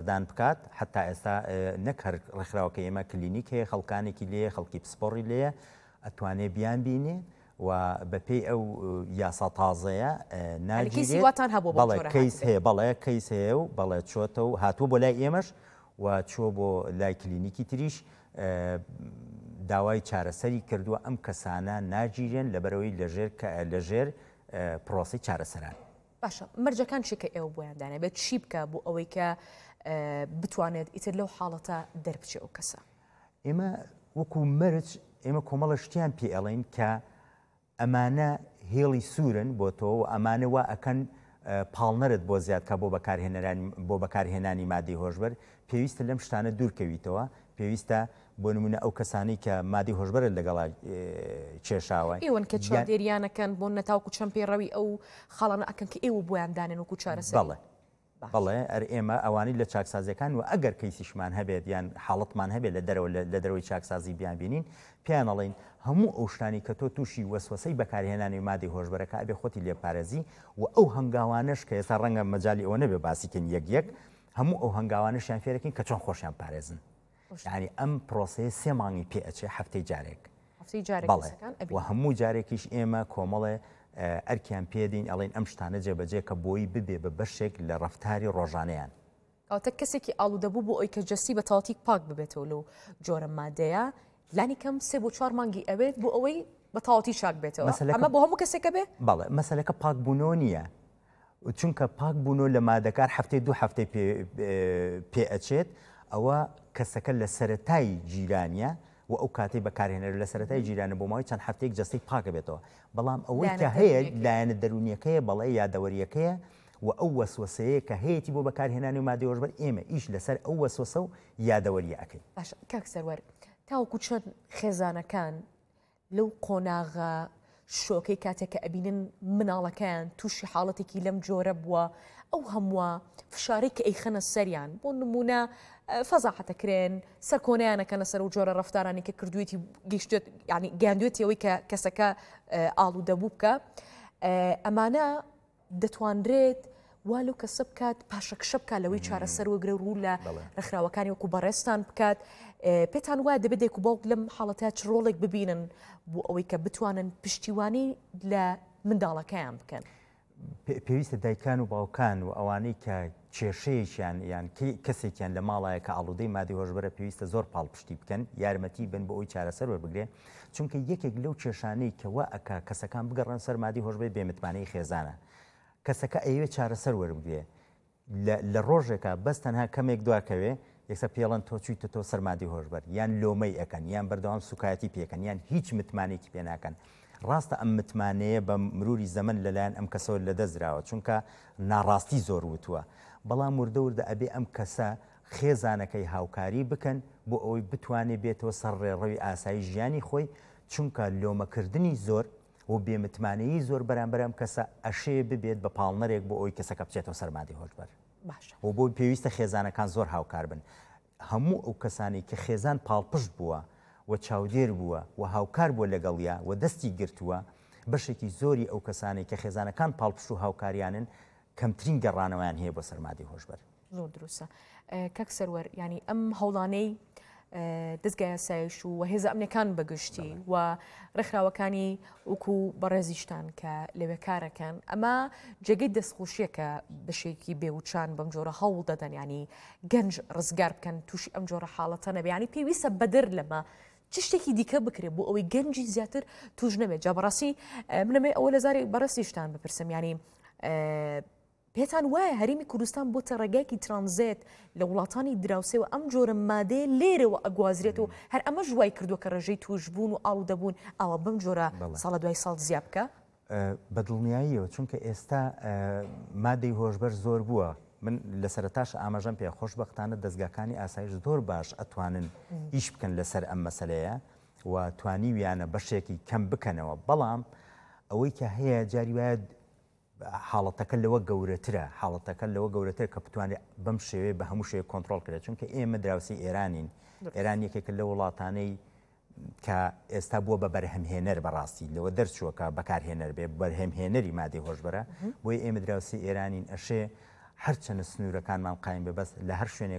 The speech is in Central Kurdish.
بەردان بکات حتا ئێستا نەک هەر ڕێکخراوەکە ئێمە کلینیک هەیە خەڵکانێکی لێ خەڵکی پسپۆڕی لێە ئەتوانێت بیان بینێ و بەپێی ئەو یاسا تازەیە ناجیواتان هەبوو بەڵێ کەیس هەیە بەڵێ کەیس هەیە و بەڵێ چۆتە و هاتووە بۆ لای ئێمەش و چۆ بۆ لای کلینیکی تریش داوای چارەسەری کردووە ئەم کەسانە ناگیرێن لەبەرەوەی لەژێر پرۆسی چارەسەران. باشە مەرجەکان چێکە ئێوە بۆیاندانە بێت چی بکە بۆ ئەوەی کە بتوانێت ئیتر لەو حاڵەتە دەربچێ ئەو کەسە؟ ئێمە وەکو مەرج ئێمە کۆمەڵە شتیان پێ ئەڵێن کە ئەمانە هێڵی سوورن بۆ تۆ و ئەمانە وا ئەکەن پاڵنەرت بۆ زیادکە بۆ بەکارهێنانی مادەی هۆشبەر پێویستە لەم شتانە دوورکەویتەوە پێویستە بۆ نمونە ئەو کەسانی کە مادەی هۆشبەرت لەگەڵا کێشاوە ئێوەن کە چاودێریانەکەن بۆ نەتاوکو چەند پێڕەوی ئەو خاڵانە ئەکەن کە ئێوە بۆیان دانێن وەکو چارەسەر. بەڵێ ئێمە ئەوانی لە چاکسازیەکان و ئەگەر کەیسیشمان هەبێت یان حاڵەتمان هەبێت لە دەرەوەی چاکسازی بیان بینین پیان ئەڵێن هەموو ئەو شتانی کە تۆ تووشی وەسوەسەی بەکارهێنانی مادەی هۆشبەرەکە ئەبێ خۆتی لێپارێزی و ئەو هەنگاوانش کە ئێستا ڕەنگە مەجای ئەوە نەبێ باسیکەن یەک هەموو ئەو هەنگاوانشیان فێرەکەین کە چۆن خۆشیان پارێزن. یعنی ئەم پرۆسەیە 3 مانگی پێ ئەچێ هەفتەی جارێک و هەموو جارێکیش ئێمە کۆمەڵێ ئەرکیان پێدین ئەڵێن ئەم شتانە جێبەجێ کە بۆی ببێ بە بەشێک لە ڕەفتاری ڕۆژانەیان. ئەوتە کەسێکی ئاڵوودەبوو بۆ ئەوی کە جەستی بە تاواتی پاک ببێتەوە لەو جۆرە مادەیە لانی کەم 3 بۆ 4 مانگی ئەوێت بۆ ئەوەی بە تاواتی چاک بێتەوە ئەمە بۆ هەموو کەسێکە بێ؟ بەڵێ مەسەلەکە پاکبوونەوە نییە چونکە پاکبوونەوە لە مادەکار هەفتەی 2 هەفتەی پێ ئەچێت ئەوە کەسەکە لە سەرەتای جیرانیە و ئەو کاتەی بەکارهێنەر لە سەرەتای جیرانە بۆ ماوەی چەند هەفتەیەک جەستەی پاکە بێتەوە بەڵام ئەوەی کە هەیە لایەنە دەرونیەکەیە بەڵێ یادەوەریەکەیە و ئەو وەسوەسەیە کە هەیەی بۆ بەکارهێنانی مادەی هۆشبەر ئێمە ئیش لەسەر ئەو وەسوەسە و یادەوەریە ئەەکەین. باش کاک سەروەر تاوەکو چەند خێزانەکان لەو قۆناغە شۆکەی کاتێک کە ئەبینن مناڵەکەیان تووشی حاڵەتێکی لەم جۆرە بووە ئەو هەمووە فشارێک کە ئەیخەنە سەریان بۆ نمونە فەزاحەتەکرێن سەر کۆنیانەکەنە سەر و جۆرە ڕەفتارانی کە کردوێتی گەیشتێت ینی گەیاندوێتی ئەوەی کە کەسەکە ئاڵوودەبوو بکە ئەمانە دەتوانرێت وا لەو کەسە بکات پاشەکشە بکات لەوەی چارەسەر وەگرە ڕوو لە ڕێکخراوەکانی وەکو بەڕێستان بکات پێتان وایە دەبێت دێک و باوک لەم حاڵەتە چ ڕۆڵێک ببینن بۆ ئەوەی کە بتوانن پشتیوانی لە منداڵەکەیان بکەن. پێویستە دایکان و باوکان و ئەوانەی کە کێشەیەکیان یان کەسێکیان لە ماڵایە کە ئاڵوودەی مادەی هۆشبەرە پێویستە زۆر پاڵپشتی بکەن یارمەتی بن بۆ ئەوی چارەسەر وەربگرێ چونکە یەکێک لەو کێشانەی کە وا ئەکا کەسەکان بگەڕن سەر مادەی هۆشبەر بێمتمانەی خێزانە کەسەکە ئەوێ چارەسەر وەربگرێ لە ڕۆژێکە بەس تەنها کەمێک دوارکەوێ یەکسە پێڵەن تۆ چوویتە تۆ سەر مادەی هۆشبەر یان لۆمەی ئەەکەن یان بەردەوام سوکایەتی پێکەن یان هیچ متمانێکی پێ ناکەن. ڕاستە ئەم متمانەیە بە مروری زەمن لەلایەن ئەم کەسەوە لەدەستراوە چونکە ناڕاستی زۆر وتووە بەڵام وردەوردە ئەبێ ئەم کەسە خێزانەکەی هاوکاری بکەن بۆ ئەوەی بتوانێت بێتەوە سەر ڕێڕەوی ئاسایی ژیانی خۆی چونکە لۆمەکردنی زۆر و بێمتمانەیی زۆر بەرامبەر ئەم کەسە ئەشێ ببێت بە پاڵنەرێک بۆ ئەوی کەسەکە بچێتەوە سەر مادەی هۆشبەر و بۆ پێویستە خێزانەکان زۆر هاوکار بن. هەموو ئەو کەسانی کە خێزان پاڵپشت بووە و چاودێر بووە و هاوکار بووە لەگەڵیا و دەستی گرتووە بەشێکی زۆری ئەو کەسانی کە خێزانەکان پاڵپشت و هاوکاریانن کەمترین گەڕانەوەیان هەیە بۆ سەر مادەی هۆشبەر. زۆر دروستە کاک سەروەر ینی ئەم هەوڵانەی دەستگای یاسایش و هێزە ئەمنیەکان بەگشتی و ڕێکخراوەکانی وەکو بەڕێزیشتان کە لەوێ کارەکەن ئەمە جێگەی دەستخۆشیەکە بەشێکی بێوچان بەم جۆرە هەوڵ دەدەن ینی گەنج ڕزگار بکەن تووشی ئەم جۆرە حاڵەتە نەبێ ینی پێویستە بەدەر لەمە چ شتێکی دیکە بکرێت بۆ ئەوەی گەنجی زیاتر توش نەبێت جا بەڕاستی منەمێ ئەوە لە زاری بەڕستیشتان بپرسم ینی پێتان وایە هەرێمی کوردستان بۆتە ڕێگایەکی ترانزیت لە وڵاتانی دراوسێەوە ئەم جۆرە مادەیە لێرەوە ئەگوازرێت و هەر ئەمە ژوای کردووە کە ڕێژەی توشبوون و ئاڵوودەبوون ئەوە بەم جۆرە ساڵە دوای ساڵ زیاد بکە؟ بەدڵنیاییەوە چونکە ئێستا مادەی هۆشبەر زۆر بووە من لە سەرەتاش ئاماژەم پێ خۆشبەختانە دەستگاکانی ئاسایش زۆر باش ئەتوانن ئیش بکەن لەسەر ئەم مەسەلەیە و توانی ویانە بەشێکی کەم بکەنەوە بەڵام ئەوەی کە هەیە جاری وایە حاڵەتەکە لەوە گەورەترە حاڵەتەکە لەوە گەورەتر کە بتوانێت بەم شێوەیە بە هەموو شێوەیە کۆنتترۆل کرێت چونکە ئێمە دراوسی ئێرانین ئێران یەکێکە لە وڵاتانەی کە ئێستا بووە بە بەرهەمهێنەر بەڕاستی لەوە دەرچووەکە بەکارهێنەر بێ بەرهەمهێنەری مادەی هۆشبەرە بۆی ئێمە دراوسی ئێرانین ئەشێ هەرچەنە سنوورەکانمان قایم بێ بەس لە هەر شوێنێک